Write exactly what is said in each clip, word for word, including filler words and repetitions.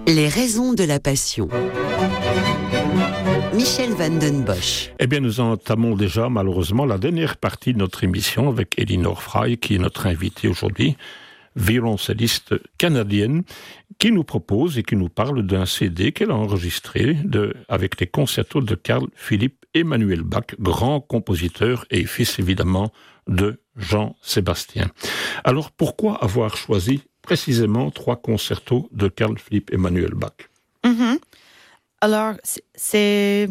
Les raisons de la passion. Michel van den Bosch. Eh bien, nous entamons déjà, malheureusement, la dernière partie de notre émission avec Elinor Frey, qui est notre invitée aujourd'hui, violoncelliste canadienne, qui nous propose et qui nous parle d'un C D qu'elle a enregistré de, avec les concertos de Carl Philipp Emanuel Bach, grand compositeur et fils évidemment de Jean-Sébastien. Alors, pourquoi avoir choisi précisément trois concertos de Carl Philipp Emanuel Bach? Mm-hmm. Alors, c'est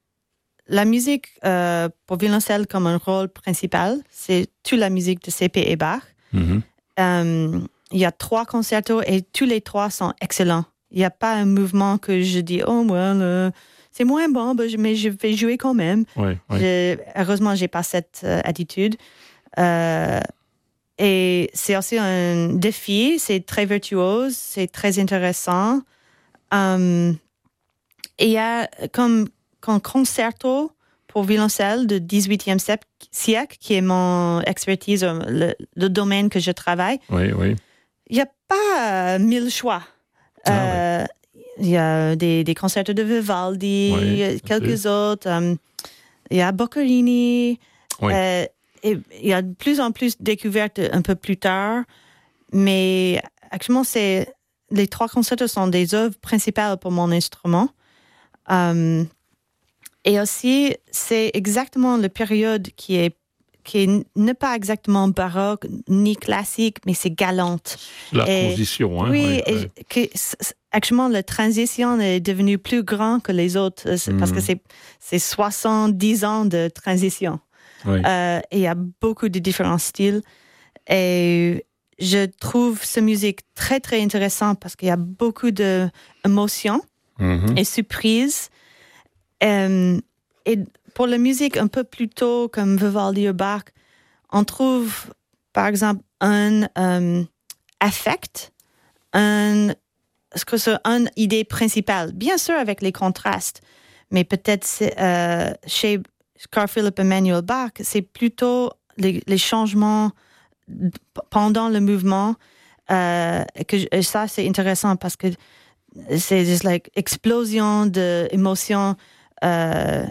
la musique euh, pour violoncelle comme un rôle principal. C'est toute la musique de C P et Bach. Mm-hmm. Euh, il y a trois concertos et tous les trois sont excellents. Il n'y a pas un mouvement que je dis « Oh, well, euh, c'est moins bon, mais je vais jouer quand même. Oui, » oui. Je, heureusement, je n'ai pas cette euh, attitude. Euh, et c'est aussi un défi. C'est très virtuose, c'est très intéressant. Um, et il y a comme, comme concerto pour violoncelle du dix-huitième siècle, qui est mon expertise, le, le domaine que je travaille. Oui, oui. Il n'y a pas euh, mille choix. Il ah, euh, oui. y a des, des concertos de Vivaldi, oui, quelques autres. Um, il y a Boccherini. Oui. Euh, et il y a de plus en plus de découvertes un peu plus tard. Mais actuellement, c'est, les trois concertos sont des œuvres principales pour mon instrument. Um, et aussi, c'est exactement la période qui est, qui est n'est pas exactement baroque ni classique, mais c'est galante. La et, transition, hein. Oui, oui, et oui. Que, actuellement, la transition est devenue plus grande que les autres, mm. parce que c'est, c'est soixante-dix ans de transition. Oui. Euh, et il y a beaucoup de différents styles. Et je trouve cette musique très, très intéressante parce qu'il y a beaucoup d'émotions mm-hmm. et surprises. Euh, et pour la musique un peu plus tôt, comme Vivaldi ou Bach, on trouve, par exemple, un um, affect, un, ce que c'est une idée principale. Bien sûr, avec les contrastes, mais peut-être euh, chez Carl Philipp Emanuel Bach, c'est plutôt les, les changements pendant le mouvement. Euh, que, et ça, c'est intéressant parce que c'est juste like explosion d'émotions. Euh,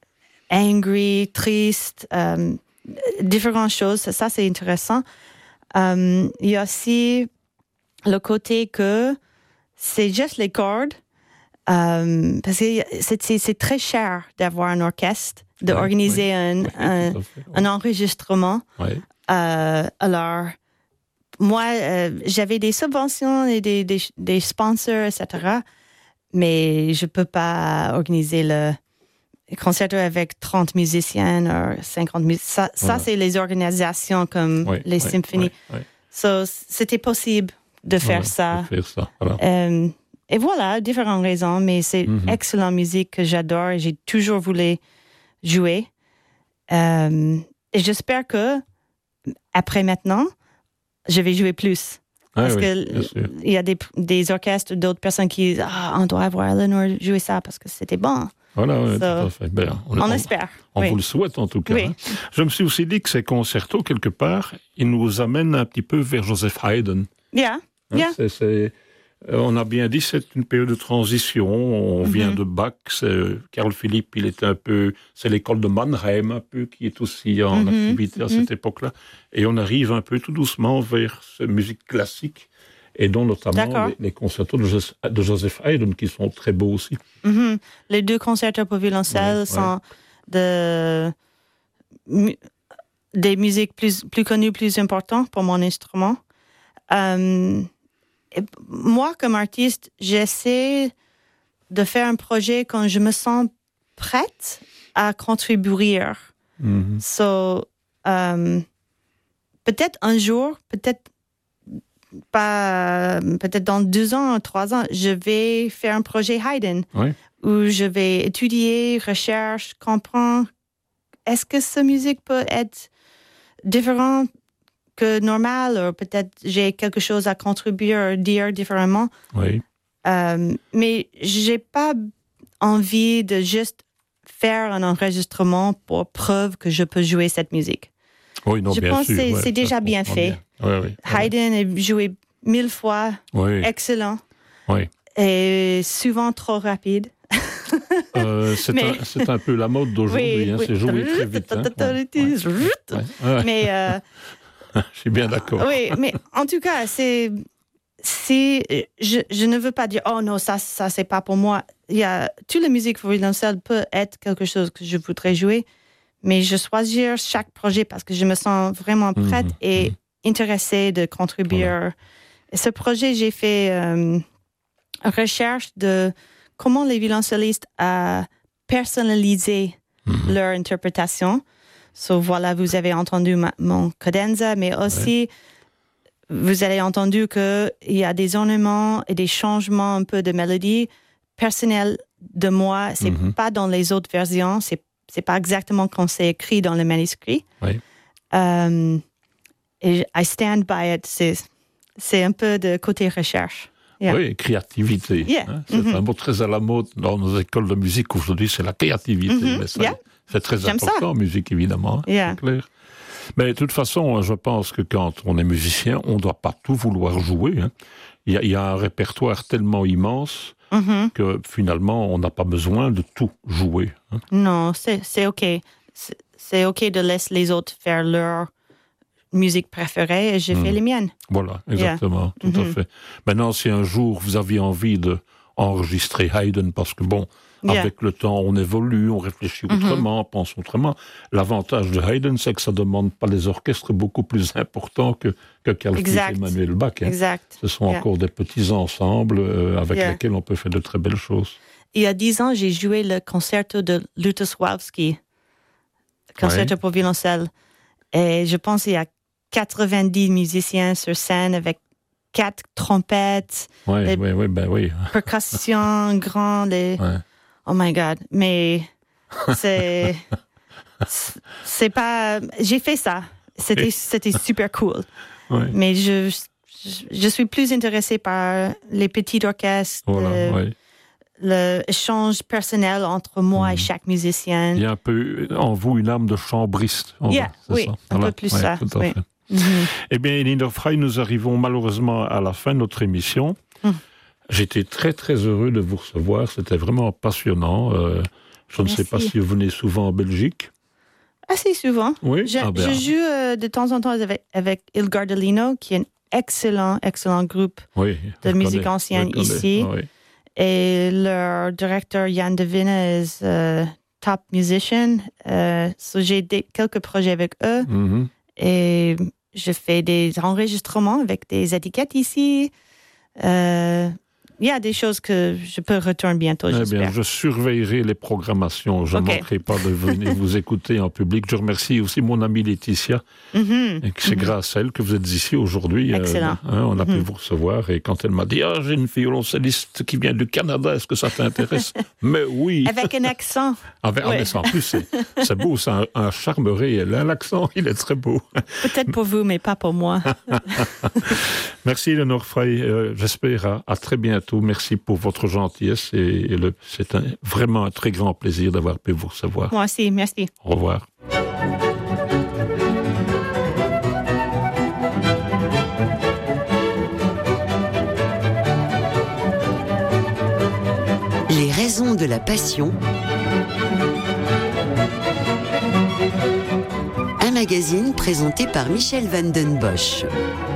angry, triste, euh, différentes choses. Ça, c'est intéressant. Euh, il y a aussi le côté que c'est juste les cordes, euh, parce que c'est, c'est, c'est très cher d'avoir un orchestre, d'organiser ouais, ouais, un, ouais, un, un enregistrement. Ouais. Euh, alors, moi, euh, j'avais des subventions et des, des, des sponsors, et cetera, mais je ne peux pas organiser le concerto avec trente musiciens ou cinquante musiciens. Ça, voilà. Ça, c'est les organisations comme oui, les oui, symphonies. Oui, oui. So, c'était possible de faire voilà, ça. De faire ça voilà. Euh, et voilà, différentes raisons, mais c'est mm-hmm. excellente musique que j'adore et j'ai toujours voulu jouer. Euh, et j'espère que, après maintenant, je vais jouer plus. Parce ah, qu'il oui, y a des, des orchestres, d'autres personnes qui disent « Ah, on doit avoir Eleanor jouer ça parce que c'était bon. » Voilà, oui, so, tout à fait. Ben, on, on espère. On oui. vous le souhaite en tout cas. Oui. Hein. Je me suis aussi dit que ces concertos, quelque part, ils nous amènent un petit peu vers Joseph Haydn. Yeah. Hein, yeah. c'est, c'est, euh, on a bien dit c'est une période de transition. On mm-hmm. vient de Bach. C'est, Carl Philipp, il était un peu... C'est l'école de Mannheim, un peu, qui est aussi en mm-hmm. activité à mm-hmm. cette époque-là. Et on arrive un peu tout doucement vers cette musique classique. Et dont notamment les, les concertos de, Joseph, de Joseph Haydn, qui sont très beaux aussi. Mm-hmm. Les deux concertos pour violoncelle ouais, sont ouais. de, des musiques plus, plus connues, plus importantes pour mon instrument. Euh, et moi, comme artiste, j'essaie de faire un projet quand je me sens prête à contribuer. Mm-hmm. So, euh, peut-être un jour, peut-être pas peut-être dans deux ans, trois ans, je vais faire un projet Haydn oui. où je vais étudier, recherche, comprendre est-ce que cette musique peut être différente que normale ou peut-être j'ai quelque chose à contribuer ou dire différemment. Oui. Euh, mais j'ai pas envie de juste faire un enregistrement pour preuve que je peux jouer cette musique. Oui, non, je bien pense sûr, que c'est, ouais, c'est déjà bien fait. Bien. Oui, oui, Haydn est joué mille fois, oui. excellent. Oui. et souvent trop rapide. euh, c'est, mais... un, c'est un peu la mode d'aujourd'hui, oui, hein, oui. C'est jouer très vite. Hein. Ouais. Ouais. Mais euh... je suis bien d'accord. Oui, mais en tout cas, c'est, c'est, je, je ne veux pas dire oh non, ça, ça c'est pas pour moi. Il y a toute la musique violoncelle peut être quelque chose que je voudrais jouer, mais je choisis chaque projet parce que je me sens vraiment prête mmh, et mmh. intéressée de contribuer. Voilà. Et ce projet, j'ai fait euh, une recherche de comment les violoncellistes ont personnalisé mmh. leur interprétation. So, voilà, vous avez entendu ma, mon cadenza, mais aussi, ouais. vous avez entendu qu'il y a des ornements et des changements un peu de mélodie personnels de moi. C'est mm-hmm. pas dans les autres versions. C'est, c'est pas exactement comme c'est écrit dans le manuscrit. Oui. Um, et I stand by it. C'est, c'est un peu de côté recherche. Yeah. Oui, créativité. Yeah. Hein, c'est mm-hmm. un mot très à la mode dans nos écoles de musique aujourd'hui, c'est la créativité. Mm-hmm. Mais ça, yeah. c'est très J'aime important ça. en musique, évidemment. Yeah. C'est clair. Mais de toute façon, je pense que quand on est musicien, on ne doit pas tout vouloir jouer. Hein. Il, y a, il y a un répertoire tellement immense mm-hmm. que finalement, on n'a pas besoin de tout jouer. Hein. Non, c'est, c'est OK. C'est, c'est OK de laisser les autres faire leur musique préférée et je mmh. fais les miennes. Voilà, exactement, yeah. tout mm-hmm. à fait. Maintenant, si un jour vous aviez envie d'enregistrer Haydn, parce que bon, yeah. avec le temps, on évolue, on réfléchit mm-hmm. autrement, on pense autrement. L'avantage de Haydn, c'est que ça ne demande pas des orchestres beaucoup plus importants que, que Carl Friedrich Emanuel Bach. Hein. Exact. Ce sont yeah. encore des petits ensembles euh, avec yeah. lesquels on peut faire de très belles choses. Il y a dix ans, j'ai joué le concerto de Lutosławski, concerto ouais. pour violoncelle. Et je pense qu'il y a quatre-vingt-dix musiciens sur scène avec quatre trompettes, oui, oui, oui, ben oui. percussions grandes. Les... Ouais. Oh my God! Mais c'est c'est pas. J'ai fait ça. C'était c'était super cool. Ouais. Mais je, je je suis plus intéressée par les petits orchestres. Voilà, le, ouais. L'échange personnel entre moi mmh. et chaque musicien. Il y a un peu en vous une âme de chambriste. Yeah, c'est oui, ça. un Voilà. peu plus ouais, ça. Tout à oui. fait. Mm-hmm. Eh bien, Elinor Frey, nous arrivons malheureusement à la fin de notre émission. Mm. J'étais très, très heureux de vous recevoir. C'était vraiment passionnant. Euh, je Merci. ne sais pas si vous venez souvent en Belgique. Assez souvent. Oui. Je, ah ben. je joue euh, de temps en temps avec, avec Il Gardellino, qui est un excellent, excellent groupe oui, de musique connais, ancienne ici. Oui. Et leur directeur, Jan de Vinne, est un uh, top musician. Uh, so j'ai des, quelques projets avec eux. Mm-hmm. Et je fais des enregistrements avec des étiquettes ici. Euh, il y a des choses que je peux retourner bientôt, eh j'espère. Bien, je surveillerai les programmations. Je okay. ne manquerai pas de venir vous écouter en public. Je remercie aussi mon amie Laetitia. Mm-hmm. Et c'est mm-hmm. grâce à elle que vous êtes ici aujourd'hui. Excellent. Euh, hein, on a mm-hmm. pu vous recevoir. Et quand elle m'a dit « Ah, j'ai une violoncelliste qui vient du Canada, est-ce que ça t'intéresse ?» Mais oui. Avec un accent. Avec un accent. En plus, c'est, c'est beau, c'est un, un charme réel. Hein, l'accent, il est très beau. Peut-être pour vous, mais pas pour moi. Merci, Elinor Frey. Euh, j'espère à, à très bientôt. Merci pour votre gentillesse et, et le, c'est un, vraiment un très grand plaisir d'avoir pu vous recevoir. Moi aussi, merci. Au revoir. Les raisons de la passion. Un magazine présenté par Michel van den Bosch.